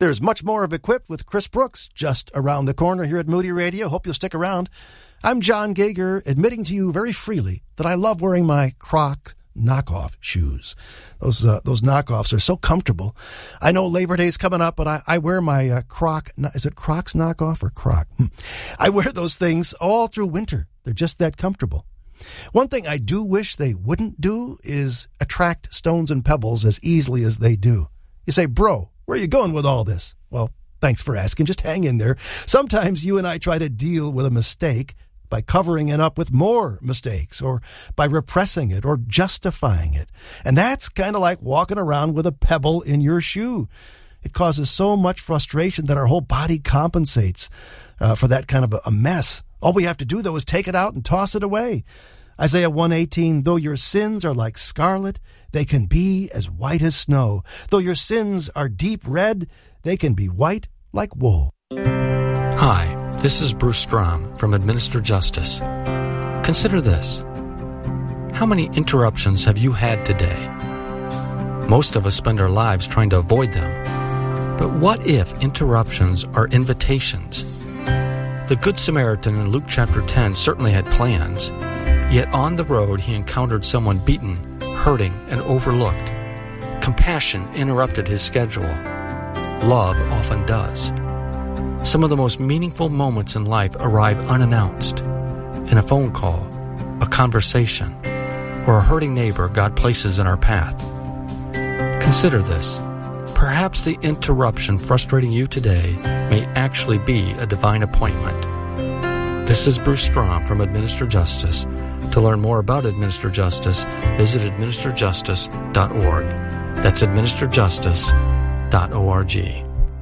There's much more of Equipped with Chris Brooks just around the corner here at Moody Radio. Hope you'll stick around. I'm John Gager, admitting to you very freely that I love wearing my Crocs knockoff shoes. Those knockoffs are so comfortable. I know Labor Day's coming up, but I wear my is it Crocs knockoff or Croc? I wear those things all through winter. They're just that comfortable. One thing I do wish they wouldn't do is attract stones and pebbles as easily as they do. You say, bro, where are you going with all this? Well, thanks for asking. Just hang in there. Sometimes you and I try to deal with a mistake by covering it up with more mistakes, or by repressing it or justifying it. And that's kind of like walking around with a pebble in your shoe. It causes so much frustration that our whole body compensates for that kind of a mess. All we have to do, though, is take it out and toss it away. Isaiah 1:18, though your sins are like scarlet, they can be as white as snow. Though your sins are deep red, they can be white like wool. Hi. This is Bruce Strom from Administer Justice. Consider this. How many interruptions have you had today? Most of us spend our lives trying to avoid them. But what if interruptions are invitations? The Good Samaritan in Luke chapter 10 certainly had plans, yet on the road he encountered someone beaten, hurting, and overlooked. Compassion interrupted his schedule. Love often does. Some of the most meaningful moments in life arrive unannounced. In a phone call, a conversation, or a hurting neighbor God places in our path. Consider this. Perhaps the interruption frustrating you today may actually be a divine appointment. This is Bruce Strom from Administer Justice. To learn more about Administer Justice, visit administerjustice.org. That's administerjustice.org.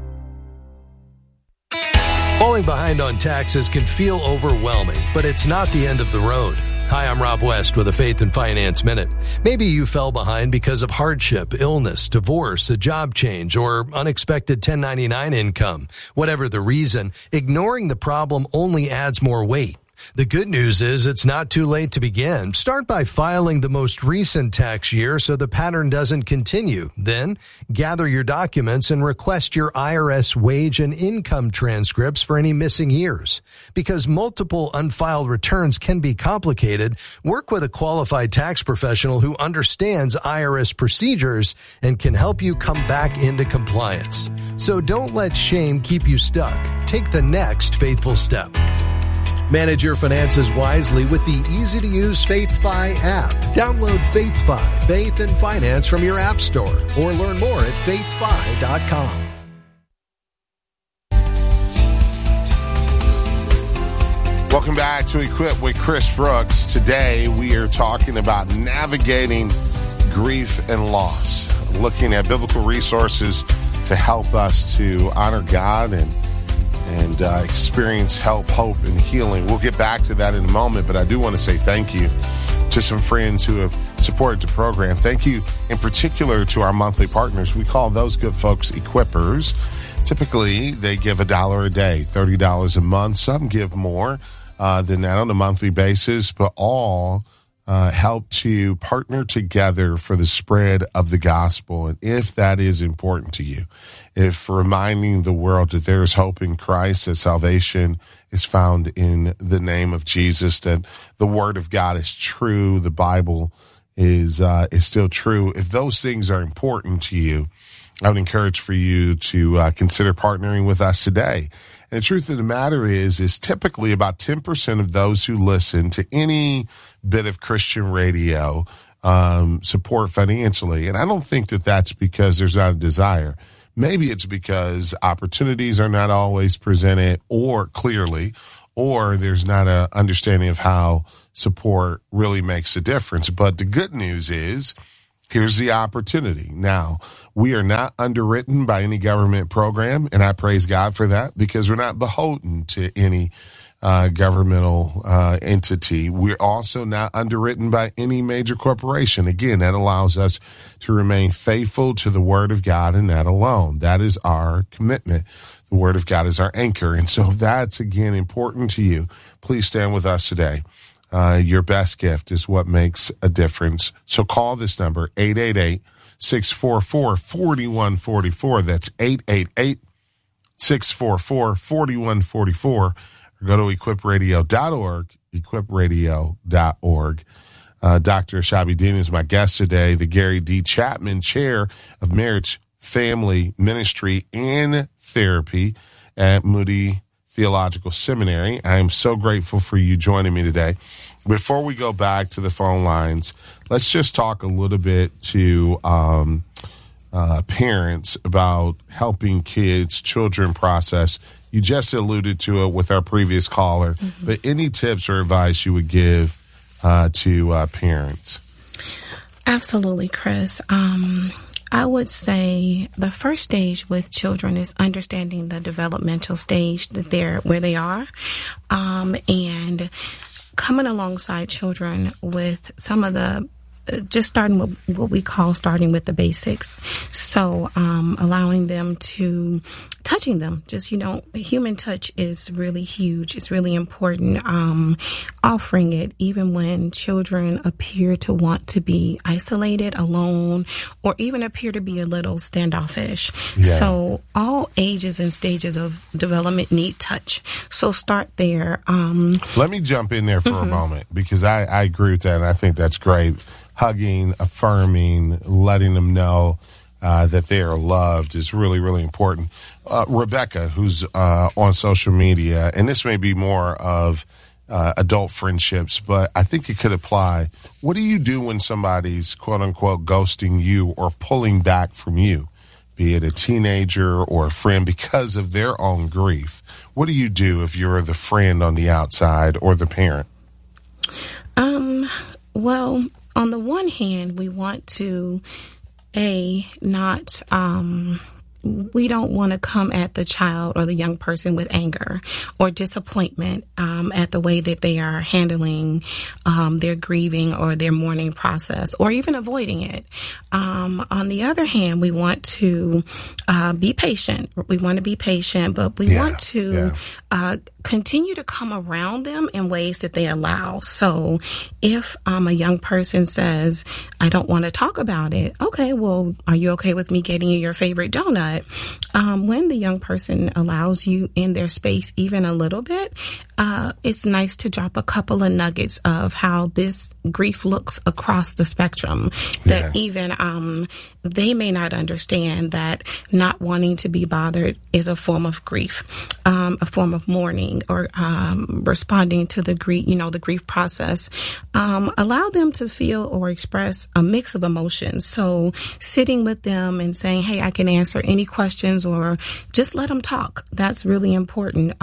Falling behind on taxes can feel overwhelming, but it's not the end of the road. Hi, I'm Rob West with a Faith and Finance Minute. Maybe you fell behind because of hardship, illness, divorce, a job change, or unexpected 1099 income. Whatever the reason, ignoring the problem only adds more weight. The good news is it's not too late to begin. Start by filing the most recent tax year so the pattern doesn't continue. Then, gather your documents and request your IRS wage and income transcripts for any missing years. Because multiple unfiled returns can be complicated, work with a qualified tax professional who understands IRS procedures and can help you come back into compliance. So don't let shame keep you stuck. Take the next faithful step. Manage your finances wisely with the easy-to-use FaithFi app. Download FaithFi, Faith and Finance from your app store, or learn more at faithfi.com. Welcome back to Equip with Chris Brooks. Today we are talking about navigating grief and loss, looking at biblical resources to help us to honor God and experience help, hope, and healing. We'll get back to that in a moment, but I do want to say thank you to some friends who have supported the program. Thank you in particular to our monthly partners. We call those good folks equippers. Typically, they give $1 a day, $30 a month. Some give more than that on a monthly basis, but all help to partner together for the spread of the gospel. And if that is important to you, if reminding the world that there is hope in Christ, that salvation is found in the name of Jesus, that the word of God is true, the Bible is still true. If those things are important to you, I would encourage for you to consider partnering with us today. And the truth of the matter is typically about 10% of those who listen to any bit of Christian radio support financially. And I don't think that that's because there's not a desire. Maybe it's because opportunities are not always presented or clearly, or there's not an understanding of how support really makes a difference. But the good news is, here's the opportunity. Now, we are not underwritten by any government program, and I praise God for that, because we're not beholden to any governmental entity. We're also not underwritten by any major corporation. Again, that allows us to remain faithful to the Word of God, and that alone. That is our commitment. The Word of God is our anchor. And so if that's, again, important to you, please stand with us today. Your best gift is what makes a difference. So call this number, 888-644-4144. That's 644-4144, or go to equipradio.org, equipradio.org. Dr. Ashabi Din is my guest today, the Gary D. Chapman Chair of Marriage, Family Ministry, and Therapy at Moody Theological Seminary. I am so grateful for you joining me today. Before we go back to the phone lines, let's just talk a little bit to parents about helping children process. You just alluded to it with our previous caller, but any tips or advice you would give to parents? Absolutely, Chris. I would say the first stage with children is understanding the developmental stage that where they are, and coming alongside children with some of the just starting with what we call starting with the basics. So, allowing them to touching them, just, human touch is really huge. It's really important. Offering it even when children appear to want to be isolated, alone, or even appear to be a little standoffish. Yeah. So all ages and stages of development need touch. So start there. Let me jump in there for a moment, because I agree with that, and I think that's great. Hugging, affirming, letting them know that they are loved is really, really important. Rebecca, who's on social media, and this may be more of adult friendships, but I think it could apply. What do you do when somebody's, quote unquote, ghosting you or pulling back from you, be it a teenager or a friend, because of their own grief? What do you do if you're the friend on the outside or the parent? Well, on the one hand, we want to, we don't want to come at the child or the young person with anger or disappointment at the way that they are handling their grieving or their mourning process, or even avoiding it. On the other hand, we want to be patient. We want to be patient, but we want to continue to come around them in ways that they allow. So if a young person says, I don't want to talk about it, okay, well, are you okay with me getting you your favorite donut? When the young person allows you in their space even a little bit, it's nice to drop a couple of nuggets of how this grief looks across the spectrum, that even they may not understand that not wanting to be bothered is a form of grief, a form of mourning, or responding to the grief, the grief process. Allow them to feel or express a mix of emotions. So sitting with them and saying, hey, I can answer any questions, or just let them talk. That's really important.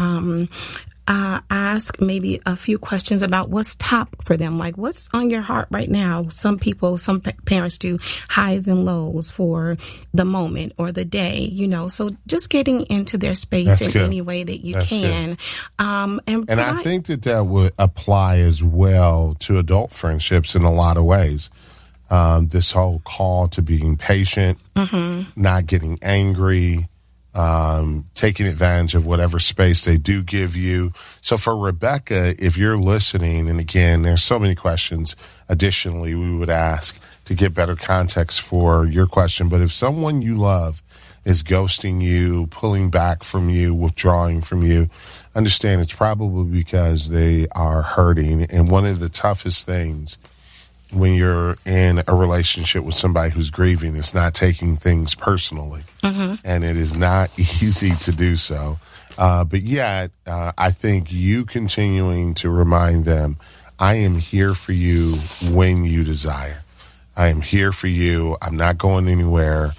Ask maybe a few questions about what's top for them, like what's on your heart right now. Some parents do highs and lows for the moment or the day, so just getting into their space in any way that you can. And I think that would apply as well to adult friendships in a lot of ways. This whole call to being patient, not getting angry, taking advantage of whatever space they do give you. So for Rebecca, if you're listening, and again, there's so many questions additionally we would ask to get better context for your question, but if someone you love is ghosting you, pulling back from you, withdrawing from you, understand it's probably because they are hurting. And one of the toughest things when you're in a relationship with somebody who's grieving, it's not taking things personally. And it is not easy to do so. But yet, I think you continuing to remind them, I am here for you when you desire. I am here for you. I'm not going anywhere.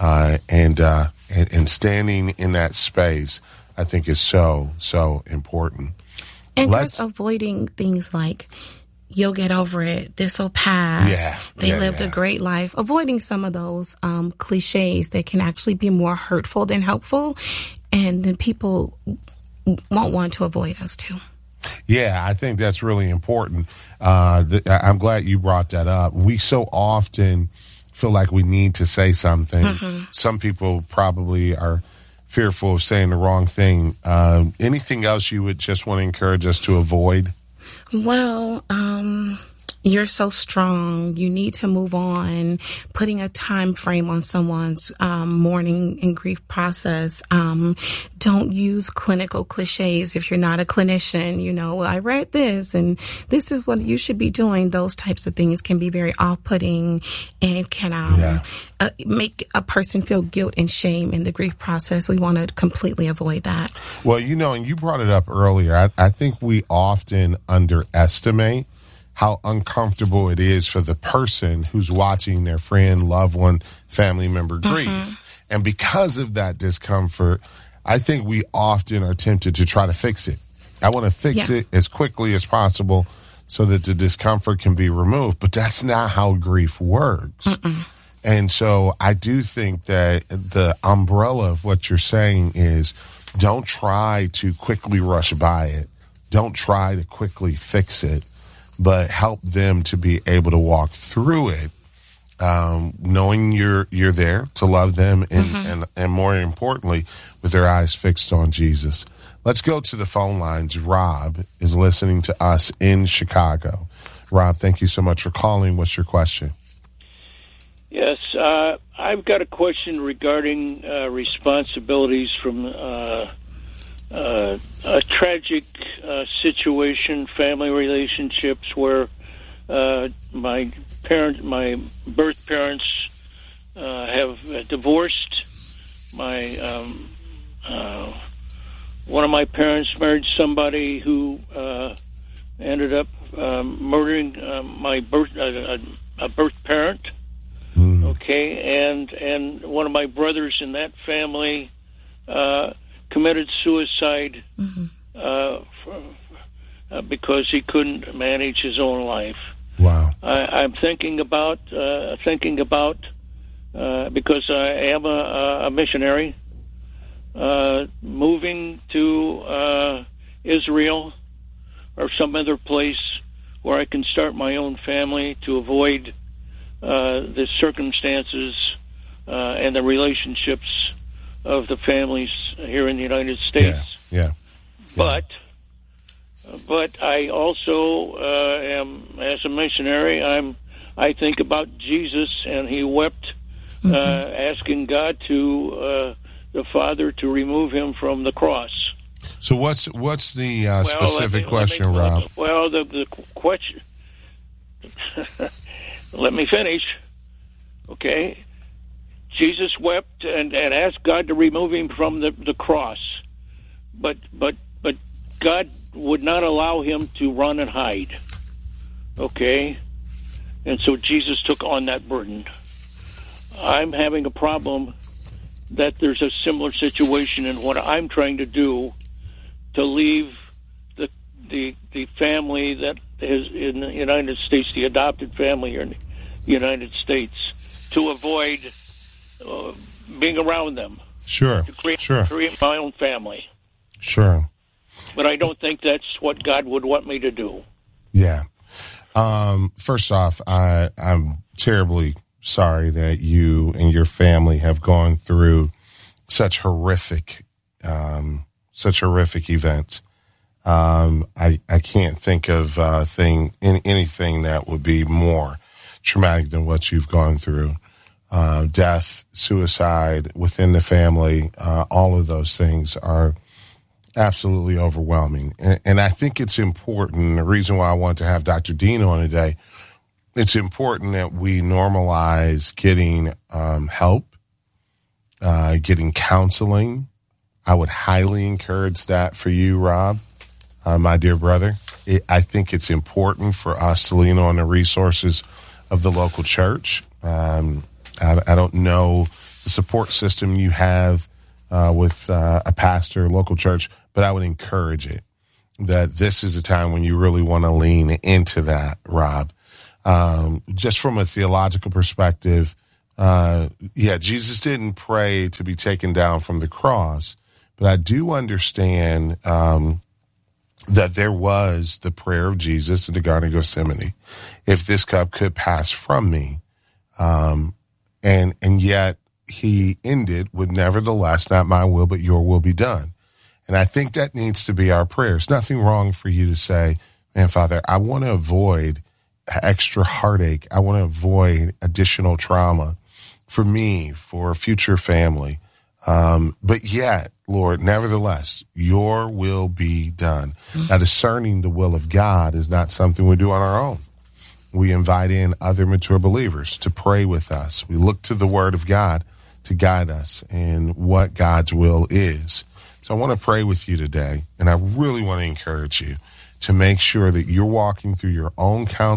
And standing in that space, I think is so, so important. And just avoiding things like, you'll get over it, this will pass, they lived a great life. Avoiding some of those cliches that can actually be more hurtful than helpful, and then people won't want to avoid us too. Yeah, I think that's really important. I'm glad you brought that up. We so often feel like we need to say something. Some people probably are fearful of saying the wrong thing. Anything else you would just want to encourage us to avoid? Well, you're so strong. You need to move on. Putting a time frame on someone's mourning and grief process. Don't use clinical cliches if you're not a clinician. You know, I read this and this is what you should be doing. Those types of things can be very off-putting and can make a person feel guilt and shame in the grief process. We want to completely avoid that. Well, you know, and you brought it up earlier. I think we often underestimate how uncomfortable it is for the person who's watching their friend, loved one, family member grieve. And because of that discomfort, I think we often are tempted to try to fix it. I want to fix it as quickly as possible so that the discomfort can be removed. But that's not how grief works. And so I do think that the umbrella of what you're saying is don't try to quickly rush by it. Don't try to quickly fix it, but help them to be able to walk through it, knowing you're there to love them and more importantly, with their eyes fixed on Jesus. Let's go to the phone lines. Rob is listening to us in Chicago. Rob, thank you so much for calling. What's your question? Yes, I've got a question regarding responsibilities from a tragic situation, family relationships where my birth parents have divorced. One of my parents married somebody who ended up murdering my birth parent. Okay, and one of my brothers in that family committed suicide because he couldn't manage his own life. Wow. I'm thinking about because I am a missionary, moving to Israel or some other place where I can start my own family to avoid the circumstances and the relationships of the families here in the United States. Yeah. But I also am, as a missionary, I think about Jesus, and he wept, asking God the Father to remove him from the cross. So what's the specific question, Rob? Well, the question. Let me finish. Okay. Jesus wept and asked God to remove him from the cross. But God would not allow him to run and hide. Okay? And so Jesus took on that burden. I'm having a problem that there's a similar situation in what I'm trying to do to leave the family that is in the United States, the adopted family here in the United States, to avoid being around them. Sure. To create my own family. Sure. But I don't think that's what God would want me to do. Yeah. First off, I'm terribly sorry that you and your family have gone through such horrific events. I can't think of anything that would be more traumatic than what you've gone through. Death, suicide within the family, all of those things are absolutely overwhelming. And I think it's important, the reason why I want to have Dr. Dean on today, it's important that we normalize getting help, getting counseling. I would highly encourage that for you, Rob, my dear brother. I think it's important for us to lean on the resources of the local church. I don't know the support system you have with a pastor, local church, but I would encourage it, that this is a time when you really want to lean into that, Rob. Just from a theological perspective, Jesus didn't pray to be taken down from the cross, but I do understand that there was the prayer of Jesus in the Garden of Gethsemane, if this cup could pass from me. And yet he ended with, nevertheless, not my will, but your will be done. And I think that needs to be our prayer. There's nothing wrong for you to say, man, Father, I want to avoid extra heartache. I want to avoid additional trauma for me, for a future family. But yet, Lord, nevertheless, your will be done. Now, discerning the will of God is not something we do on our own. We invite in other mature believers to pray with us. We look to the Word of God to guide us in what God's will is. So I want to pray with you today, and I really want to encourage you to make sure that you're walking through your own counsel